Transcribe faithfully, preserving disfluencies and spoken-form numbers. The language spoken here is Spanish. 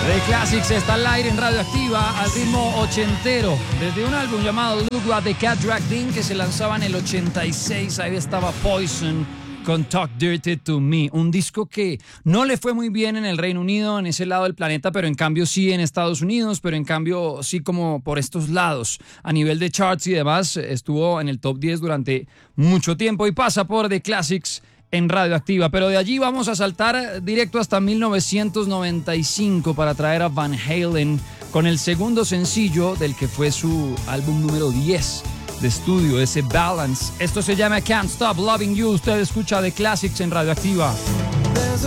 The Classics está al aire en Radioactiva al ritmo ochentero, desde un álbum llamado Look What the Cat Dragged In, que se lanzaba en el ochenta y seis. Ahí estaba Poison con Talk Dirty to Me, un disco que no le fue muy bien en el Reino Unido, en ese lado del planeta, pero en cambio sí en Estados Unidos, pero en cambio sí como por estos lados. A nivel de charts y demás, estuvo en el top diez durante mucho tiempo y pasa por The Classics en Radioactiva, pero de allí vamos a saltar directo hasta mil novecientos noventa y cinco para traer a Van Halen con el segundo sencillo del que fue su álbum número diez de estudio, ese Balance. Esto se llama Can't Stop Loving You. Usted escucha The Classics en Radioactiva.